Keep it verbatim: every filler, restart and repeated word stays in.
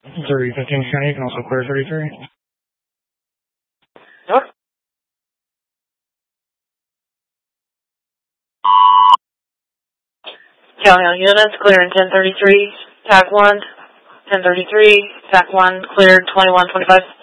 thirty fifteen County, you can also clear thirty-three. Yep. County on units, clear in ten thirty-three, T A C one, ten thirty-three, T A C one, cleared twenty-one twenty-five.